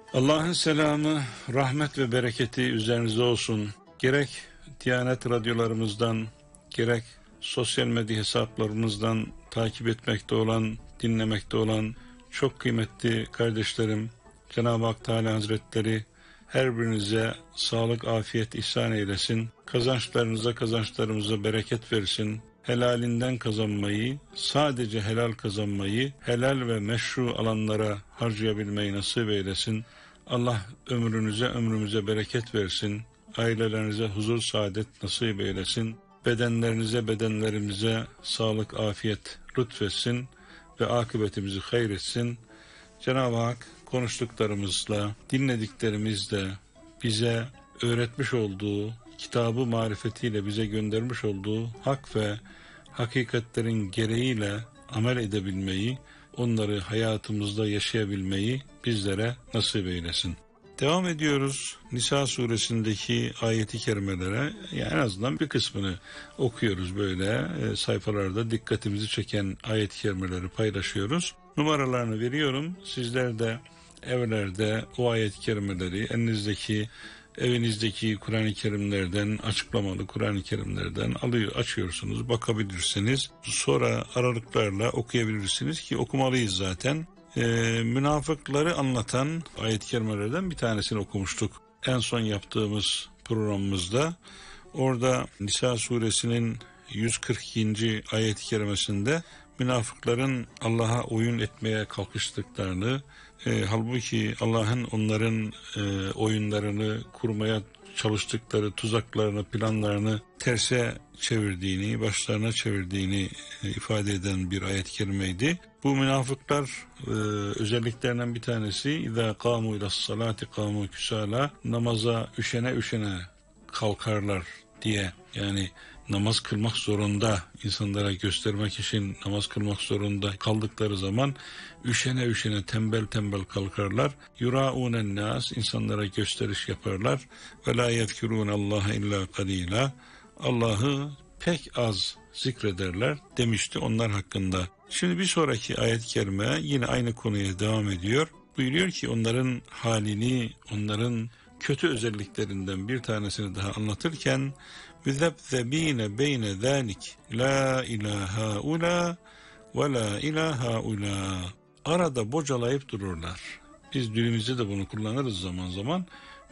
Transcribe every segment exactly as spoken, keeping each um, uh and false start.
Allah'ın selamı, rahmet ve bereketi üzerinize olsun. Gerek Diyanet radyolarımızdan, gerek sosyal medya hesaplarımızdan takip etmekte olan, dinlemekte olan çok kıymetli kardeşlerim, Cenab-ı Hak Teala Hazretleri her birinize sağlık, afiyet ihsan eylesin. Kazançlarınıza, kazançlarımıza bereket versin. Helalinden kazanmayı, sadece helal kazanmayı, helal ve meşru alanlara harcayabilmeyi nasip eylesin. Allah ömrünüze, ömrümüze bereket versin. Ailelerinize huzur, saadet nasip eylesin. Bedenlerinize, bedenlerimize sağlık, afiyet lütfetsin ve akıbetimizi hayretsin. Cenab-ı Hak konuştuklarımızla, dinlediklerimizle bize öğretmiş olduğu, kitabı marifetiyle bize göndermiş olduğu hak ve hakikatlerin gereğiyle amel edebilmeyi, onları hayatımızda yaşayabilmeyi bizlere nasip eylesin. Devam ediyoruz Nisa suresindeki ayeti kerimelere, yani en azından bir kısmını okuyoruz böyle e, sayfalarda dikkatimizi çeken ayet-i kerimeleri paylaşıyoruz. Numaralarını veriyorum, sizler de evlerde o ayet-i kerimeleri elinizdeki, evinizdeki Kur'an-ı Kerimlerden, açıklamalı Kur'an-ı Kerimlerden alıyor, açıyorsunuz, bakabilirsiniz. Sonra aralıklarla okuyabilirsiniz ki okumalıyız zaten. Ee, münafıkları anlatan ayet-i kerimelerden bir tanesini okumuştuk en son yaptığımız programımızda. Orada Nisa suresinin yüz kırk ikinci ayet-i kerimesinde münafıkların Allah'a oyun etmeye kalkıştıklarını, e, halbuki Allah'ın onların e, oyunlarını kurmaya çalıştıkları tuzaklarını, planlarını terse çevirdiğini, başlarına çevirdiğini e, ifade eden bir ayet-i kerimeydi. Bu münafıklar e, özelliklerinden bir tanesi İzâ kâmû ilâs-salâti kâmû küsâlâ, namaza üşene üşene kalkarlar diye, yani namaz kılmak zorunda, insanlara göstermek için namaz kılmak zorunda kaldıkları zaman üşene üşene tembel tembel kalkarlar. Yurâûnen nâs, insanlara gösteriş yaparlar. Ve lâ yezkurûnallâhe illâ qalîlâ, Allah'ı pek az zikrederler demişti onlar hakkında. Şimdi bir sonraki ayet-i kerime yine aynı konuya devam ediyor. Buyuruyor ki onların halini, onların kötü özelliklerinden bir tanesini daha anlatırken müzebzebine beyne zâlik la ilaha ula ve la ilaha ula, arada bocalayıp dururlar. Biz dilimizde de bunu kullanırız zaman zaman.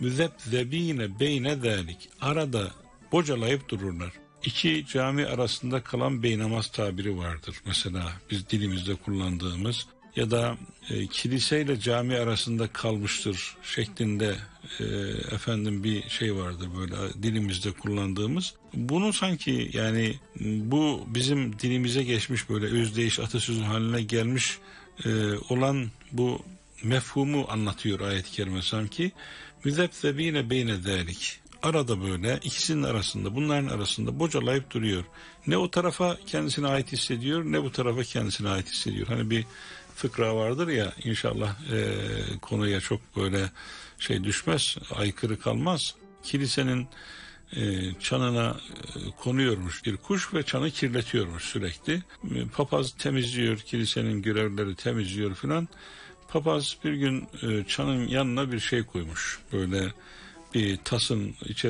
Müzebzebine beyne zâlik, arada bocalayıp dururlar. İki cami arasında kalan beynamaz tabiri vardır. Mesela biz dilimizde kullandığımız ya da e, kiliseyle cami arasında kalmıştır şeklinde e, efendim bir şey vardır böyle dilimizde kullandığımız. Bunu sanki yani bu bizim dilimize geçmiş böyle özdeyiş atasözü haline gelmiş e, olan bu mefhumu anlatıyor ayet-i kerime sanki. Müzebzebine beyne zâlik. Arada böyle ikisinin arasında, bunların arasında bocalayıp duruyor. Ne o tarafa kendisine ait hissediyor, ne bu tarafa kendisine ait hissediyor. Hani bir fıkra vardır ya, inşallah e, konuya çok böyle şey düşmez, aykırı kalmaz. Kilisenin e, çanına e, konuyormuş bir kuş ve çanı kirletiyormuş sürekli. E, papaz temizliyor, kilisenin görevlileri temizliyor filan. Papaz bir gün e, çanın yanına bir şey koymuş, böyle bir tasın içerisinde